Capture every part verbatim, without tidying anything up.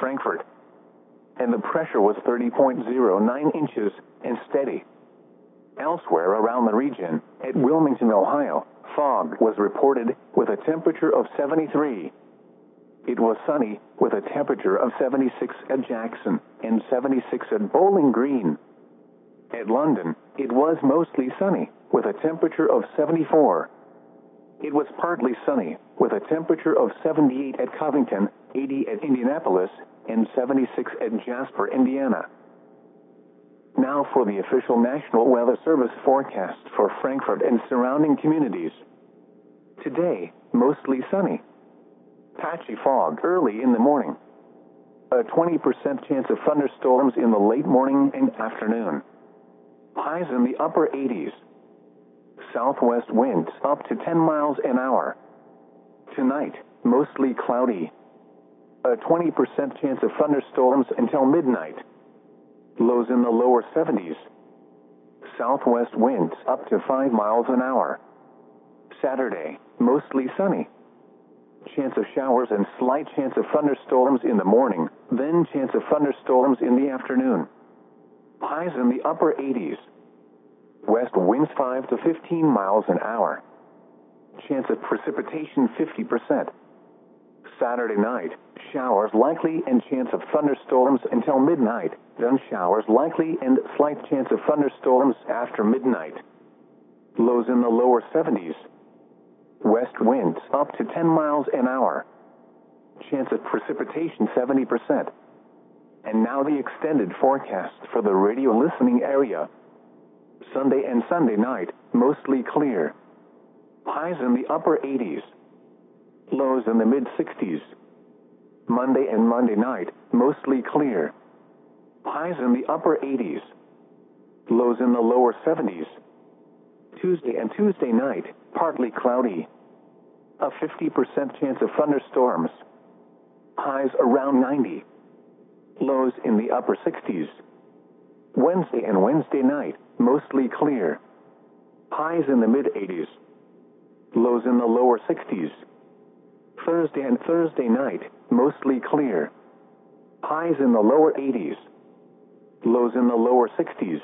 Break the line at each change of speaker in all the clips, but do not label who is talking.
Frankfort, and the pressure was thirty point zero nine inches and steady. Elsewhere around the region, at Wilmington, Ohio, fog was reported with a temperature of seventy-three. It was sunny with a temperature of seventy-six at Jackson and seventy-six at Bowling Green. At London, it was mostly sunny with a temperature of seventy-four. It was partly sunny with a temperature of seventy-eight at Covington, eighty at Indianapolis, and seventy-six at Jasper, Indiana. Now for the official National Weather Service forecast for Frankfort and surrounding communities. Today, mostly sunny. Patchy fog early in the morning. A twenty percent chance of thunderstorms in the late morning and afternoon. Highs in the upper eighties. Southwest winds up to ten miles an hour. Tonight, mostly cloudy. A twenty percent chance of thunderstorms until midnight. Lows in the lower seventies. Southwest winds up to five miles an hour. Saturday, mostly sunny. Chance of showers and slight chance of thunderstorms in the morning, then chance of thunderstorms in the afternoon. Highs in the upper eighties. West winds five to fifteen miles an hour. Chance of precipitation fifty percent. Saturday night, showers likely and chance of thunderstorms until midnight, then showers likely and slight chance of thunderstorms after midnight. Lows in the lower seventies. West winds up to ten miles an hour. Chance of precipitation seventy percent. And now the extended forecast for the radio listening area. Sunday and Sunday night, mostly clear. Highs in the upper eighties. Lows in the mid-sixties. Monday and Monday night, mostly clear. Highs in the upper eighties. Lows in the lower seventies. Tuesday and Tuesday night, partly cloudy. A fifty percent chance of thunderstorms. Highs around ninety. Lows in the upper sixties. Wednesday and Wednesday night, mostly clear. Highs in the mid-eighties. Lows in the lower sixties. Thursday and Thursday night, mostly clear. Highs in the lower eighties. Lows in the lower sixties.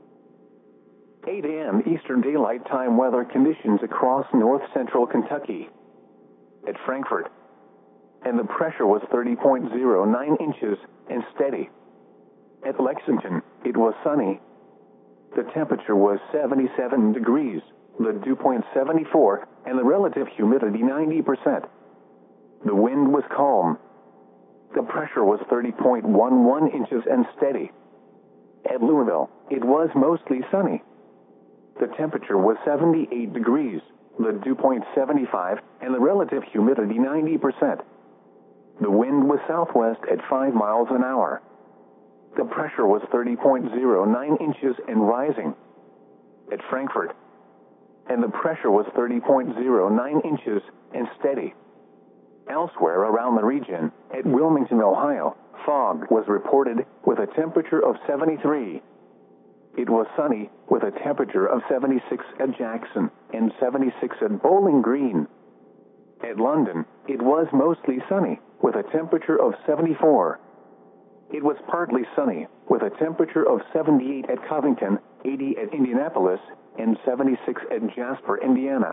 eight a m Eastern Daylight Time weather conditions across north central Kentucky. At Frankfort, and the pressure was thirty point zero nine inches and steady. At Lexington, it was sunny. The temperature was seventy-seven degrees, the dew point seventy-four, and the relative humidity ninety percent. The wind was calm. The pressure was thirty point one one inches and steady. At Louisville, it was mostly sunny. The temperature was seventy-eight degrees, the dew point seventy-five, and the relative humidity ninety percent. The wind was southwest at five miles an hour. The pressure was thirty point zero nine inches and rising. At Frankfort, and the pressure was thirty point zero nine inches and steady. Elsewhere around the region, at Wilmington, Ohio, fog was reported with a temperature of seventy-three. It was sunny with a temperature of seventy-six at Jackson and seventy-six at Bowling Green. At London, it was mostly sunny with a temperature of seventy-four. It was partly sunny with a temperature of seventy-eight at Covington, eighty at Indianapolis, and seventy-six at Jasper, Indiana.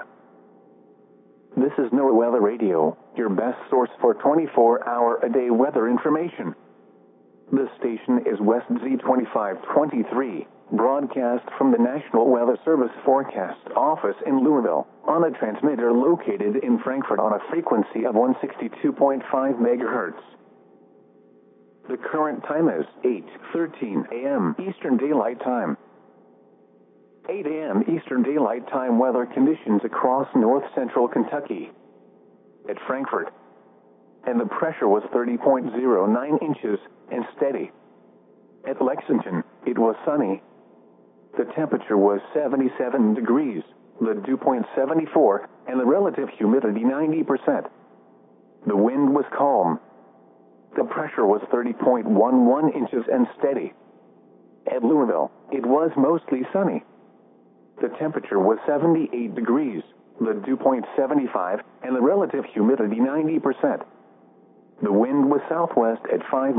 This is NOAA Weather Radio, your best source for twenty-four hour a day weather information. This station is West Z twenty-five twenty-three, broadcast from the National Weather Service Forecast Office in Louisville, on a transmitter located in Frankfort on a frequency of one sixty-two point five megahertz. The current time is eight thirteen a m Eastern Daylight Time. eight a m Eastern Daylight Time weather conditions across north central Kentucky. At Frankfort, and the pressure was thirty point zero nine inches and steady. At Lexington, it was sunny. The temperature was seventy-seven degrees, the dew point seventy-four, and the relative humidity ninety percent. The wind was calm. The pressure was thirty point one one inches and steady. At Louisville, it was mostly sunny. The temperature was seventy-eight degrees, the dew point seventy-five, and the relative humidity ninety percent. The wind was southwest at five